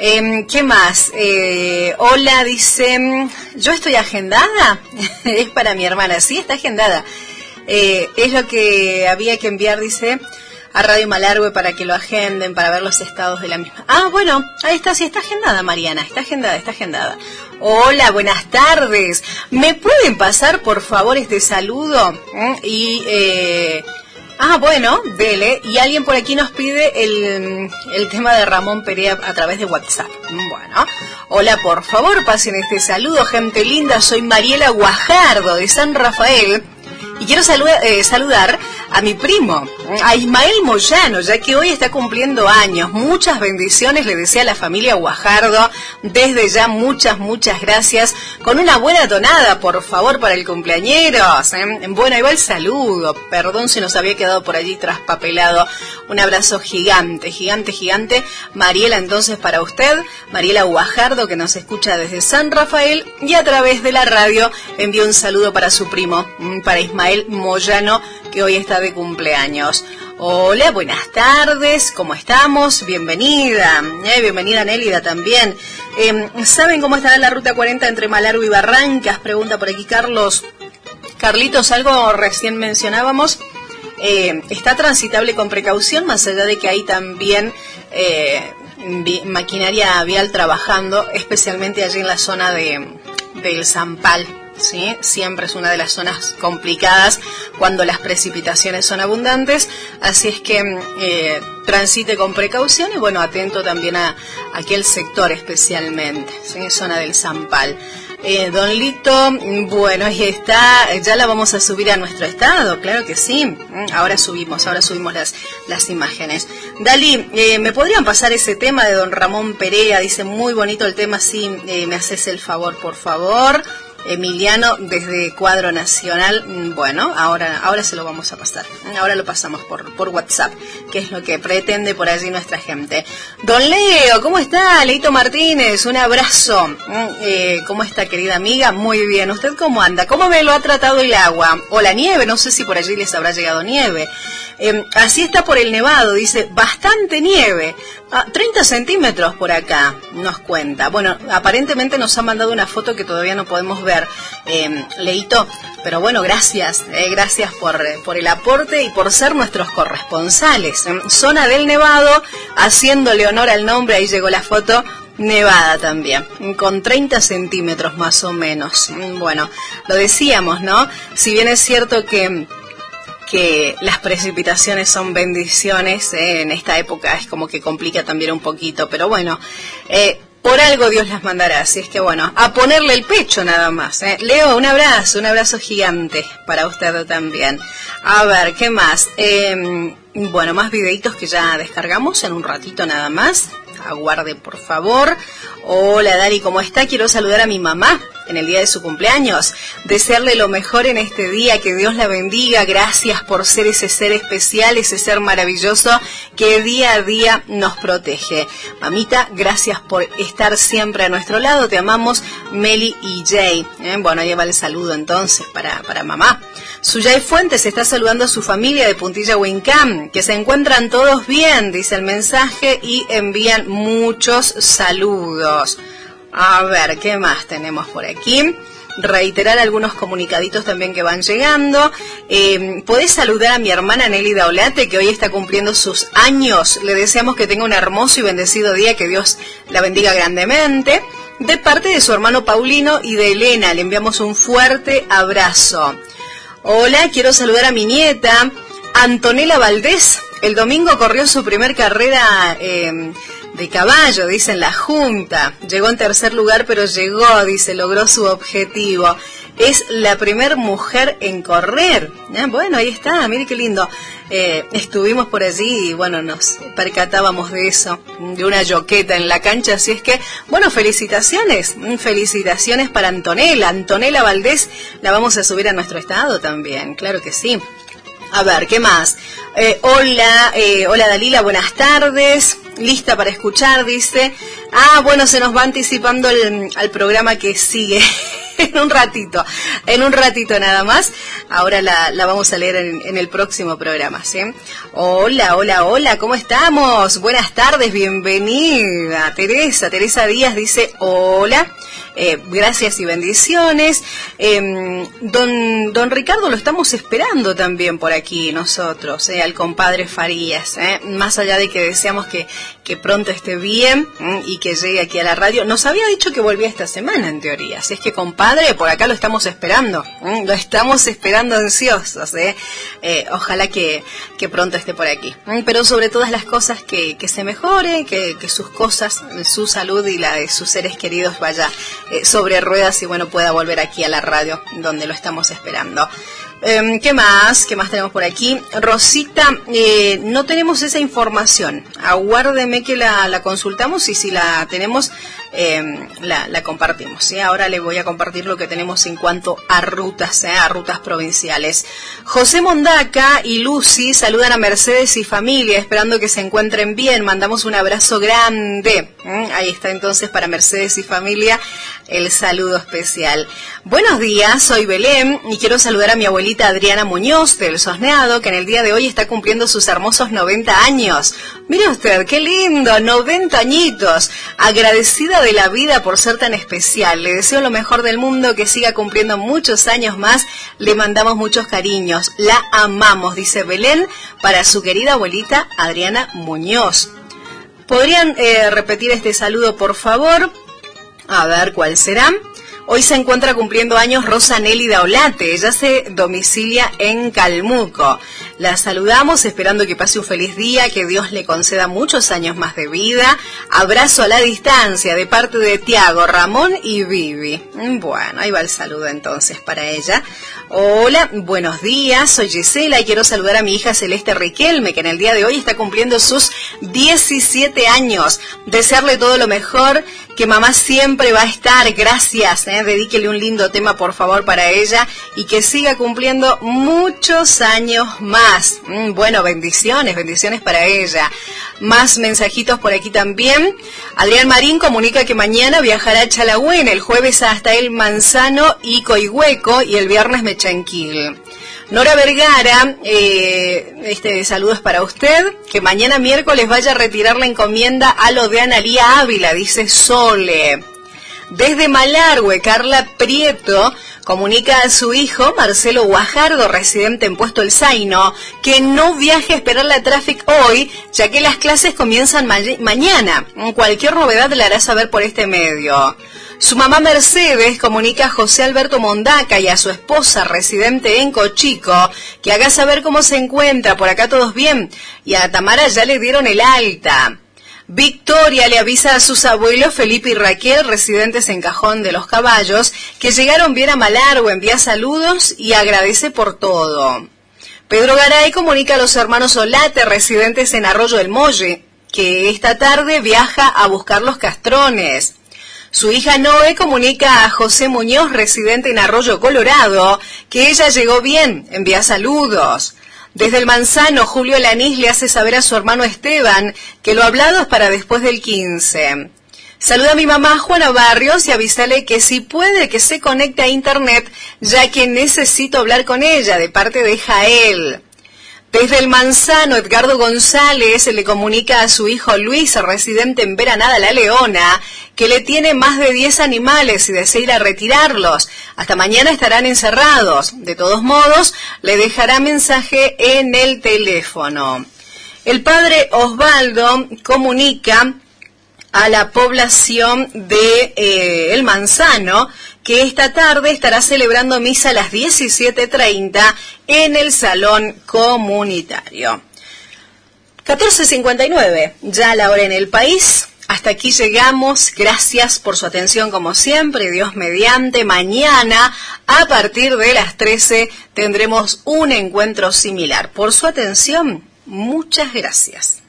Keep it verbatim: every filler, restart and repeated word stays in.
Eh, ¿Qué más? Eh, hola, dice, ¿yo estoy agendada? Es para mi hermana, sí, está agendada. Eh, es lo que había que enviar, dice, a Radio Malargüe para que lo agenden, para ver los estados de la misma. Ah, bueno, ahí está, sí, está agendada, Mariana, está agendada, está agendada. Hola, buenas tardes. ¿Me pueden pasar, por favor, este saludo? ¿Eh? Y... Eh, Ah, bueno, dele. Y alguien por aquí nos pide el, el tema de Ramón Perea a través de WhatsApp. Bueno, hola, por favor, pasen este saludo, gente linda. Soy Mariela Guajardo, de San Rafael. Y quiero saluda, eh, saludar a mi primo, a Ismael Moyano, ya que hoy está cumpliendo años. Muchas bendiciones le desea a la familia Guajardo. Desde ya, muchas, muchas gracias. Con una buena tonada, por favor, para el cumpleañero. ¿eh? Bueno, ahí va el saludo. Perdón si nos había quedado por allí traspapelado. Un abrazo gigante, gigante, gigante. Mariela, entonces, para usted. Mariela Guajardo, que nos escucha desde San Rafael. Y a través de la radio envío un saludo para su primo, para Ismael Moyano, que hoy está de cumpleaños. Hola, buenas tardes, ¿cómo estamos? Bienvenida, eh, bienvenida Nélida también. Eh, ¿Saben cómo estará la ruta cuarenta entre Malargüe y Barrancas? Pregunta por aquí Carlos. Carlitos, algo recién mencionábamos. Eh, está transitable con precaución, más allá de que hay también eh, vi, maquinaria vial trabajando, especialmente allí en la zona de del Zampal. ¿Sí? Siempre es una de las zonas complicadas cuando las precipitaciones son abundantes, así es que eh, transite con precaución y bueno, atento también a, a aquel sector especialmente, ¿sí? Zona del Zampal. Eh, Don Lito, bueno, ahí está, ya la vamos a subir a nuestro estado, claro que sí, ahora subimos, ahora subimos las, las imágenes. Dalí, eh, ¿me podrían pasar ese tema de Don Ramón Perea? Dice, muy bonito el tema, sí, eh, me haces el favor, por favor. Emiliano desde Cuadro Nacional. Bueno, ahora ahora se lo vamos a pasar. Ahora lo pasamos por, por WhatsApp, que es lo que pretende por allí nuestra gente. Don Leo, ¿cómo está? Leito Martínez, un abrazo. Eh, ¿Cómo está, querida amiga? Muy bien. ¿Usted cómo anda? ¿Cómo me lo ha tratado el agua? O la nieve, no sé si por allí les habrá llegado nieve. Eh, así está por el Nevado, dice, bastante nieve. Ah, treinta centímetros por acá, nos cuenta. Bueno, aparentemente nos ha mandado una foto que todavía no podemos ver, eh, Leito, pero bueno, gracias, eh, gracias por, por el aporte y por ser nuestros corresponsales. Eh, zona del Nevado, haciéndole honor al nombre, ahí llegó la foto, Nevada también, con treinta centímetros más o menos. Bueno, lo decíamos, ¿no? Si bien es cierto que... que las precipitaciones son bendiciones, eh, en esta época es como que complica también un poquito, pero bueno, eh, por algo Dios las mandará, así es que bueno, a ponerle el pecho nada más. Eh. Leo, un abrazo, un abrazo gigante para usted también. A ver, ¿qué más? Eh, bueno, más videitos que ya descargamos en un ratito nada más. Aguarde, por favor. Hola, Dari, ¿cómo está? Quiero saludar a mi mamá en el día de su cumpleaños. Desearle lo mejor en este día, que Dios la bendiga. Gracias por ser ese ser especial, ese ser maravilloso que día a día nos protege. Mamita, gracias por estar siempre a nuestro lado. Te amamos, Meli y Jay. ¿Eh? Bueno, lleva el saludo entonces para, para mamá. Suyay Fuentes está saludando a su familia de Puntilla Huincam, que se encuentran todos bien, dice el mensaje, y envían muchos saludos. A ver, ¿qué más tenemos por aquí? Reiterar algunos comunicaditos también que van llegando. Eh, ¿Podés saludar a mi hermana Nélida Olate, que hoy está cumpliendo sus años? Le deseamos que tenga un hermoso y bendecido día, que Dios la bendiga grandemente. De parte de su hermano Paulino y de Elena, le enviamos un fuerte abrazo. Hola, quiero saludar a mi nieta, Antonella Valdés. El domingo corrió su primer carrera eh, de caballo, dice, en la Junta. Llegó en tercer lugar, pero llegó, dice, logró su objetivo. Es la primer mujer en correr. ¿Eh? Bueno, ahí está, mire qué lindo. Eh, estuvimos por allí y, bueno, nos percatábamos de eso, de una yoqueta en la cancha. Así es que, bueno, felicitaciones. Felicitaciones para Antonella. Antonella Valdés, la vamos a subir a nuestro estado también, claro que sí. A ver, ¿qué más? Eh, hola, eh, hola Dalila, buenas tardes. Lista para escuchar, dice. Ah, bueno, se nos va anticipando el, al programa que sigue. en un ratito, en un ratito nada más. Ahora la, la vamos a leer en, en el próximo programa, ¿sí? Hola, hola, hola, ¿cómo estamos? Buenas tardes, bienvenida. Teresa, Teresa Díaz dice hola. Eh, gracias y bendiciones. Eh, don, don Ricardo lo estamos esperando también por aquí nosotros, eh, al compadre Farías, eh, más allá de que deseamos que, que pronto esté bien eh, y que llegue aquí a la radio. Nos había dicho que volvía esta semana en teoría, así es que compadre, por acá lo estamos esperando, eh, lo estamos esperando ansiosos, eh. Eh, ojalá que, que pronto esté por aquí, eh, pero sobre todas las cosas que, que se mejore, que, que sus cosas, su salud y la de sus seres queridos vaya Eh, sobre ruedas y bueno, pueda volver aquí a la radio donde lo estamos esperando. Eh, ¿Qué más? ¿Qué más tenemos por aquí? Rosita, eh, no tenemos esa información. Aguárdeme que la, la consultamos y si la tenemos, eh, la, la compartimos, ¿sí? Ahora le voy a compartir lo que tenemos en cuanto a rutas, ¿eh? A rutas provinciales. José Mondaca y Lucy saludan a Mercedes y familia, esperando que se encuentren bien. Mandamos un abrazo grande. ¿eh? Ahí está entonces para Mercedes y familia el saludo especial. Buenos días, soy Belén y quiero saludar a mi abuelita Adriana Muñoz del Sosneado, que en el día de hoy está cumpliendo sus hermosos noventa años. Mire usted, qué lindo, noventa añitos. Agradecida de la vida por ser tan especial. Le deseo lo mejor del mundo, que siga cumpliendo muchos años más. Le mandamos muchos cariños. La amamos, dice Belén, para su querida abuelita Adriana Muñoz. ¿Podrían eh, repetir este saludo, por favor? A ver, ¿cuál será? Hoy se encuentra cumpliendo años Rosa Nelly Daolate. Ella se domicilia en Calmuco. La saludamos esperando que pase un feliz día, que Dios le conceda muchos años más de vida. Abrazo a la distancia de parte de Tiago, Ramón y Vivi. Bueno, ahí va el saludo entonces para ella. Hola, buenos días, soy Gisela y quiero saludar a mi hija Celeste Riquelme, que en el día de hoy está cumpliendo sus diecisiete años. Desearle todo lo mejor, que mamá siempre va a estar. Gracias, eh. Dedíquele un lindo tema, por favor, para ella y que siga cumpliendo muchos años más. Mm, bueno, bendiciones, bendiciones para ella. Más mensajitos por aquí también. Adrián Marín comunica que mañana viajará a Chalagüen, el jueves hasta El Manzano y Coihueco y el viernes Mechanquil. Nora Vergara, eh, este saludo es para usted, que mañana miércoles vaya a retirar la encomienda a lo de Analía Ávila, dice Sole. Desde Malargüe, Carla Prieto comunica a su hijo, Marcelo Guajardo, residente en Puesto El Zaino, que no viaje a esperar la Traffic hoy, ya que las clases comienzan ma- mañana. Cualquier novedad la hará saber por este medio. Su mamá Mercedes comunica a José Alberto Mondaca y a su esposa, residente en Cochico, que haga saber cómo se encuentra, por acá todos bien, y a Tamara ya le dieron el alta. Victoria le avisa a sus abuelos Felipe y Raquel, residentes en Cajón de los Caballos, que llegaron bien a Malargüe, envía saludos y agradece por todo. Pedro Garay comunica a los hermanos Olate, residentes en Arroyo del Molle, que esta tarde viaja a buscar los castrones. Su hija Noé comunica a José Muñoz, residente en Arroyo Colorado, que ella llegó bien, envía saludos. Desde El Manzano, Julio Lanís le hace saber a su hermano Esteban que lo hablado es para después del quince. Saluda a mi mamá Juana Barrios y avísale que si puede que se conecte a internet, ya que necesito hablar con ella, de parte de Jael. Desde El Manzano, Edgardo González le comunica a su hijo Luis, residente en Veranada La Leona, que le tiene más de diez animales y desea ir a retirarlos. Hasta mañana estarán encerrados. De todos modos, le dejará mensaje en el teléfono. El padre Osvaldo comunica a la población de eh, El Manzano que esta tarde estará celebrando misa a las diecisiete treinta en el salón comunitario. catorce cincuenta y nueve, ya la hora en el país. Hasta aquí llegamos. Gracias por su atención como siempre. Dios mediante, mañana a partir de las trece tendremos un encuentro similar. Por su atención, muchas gracias.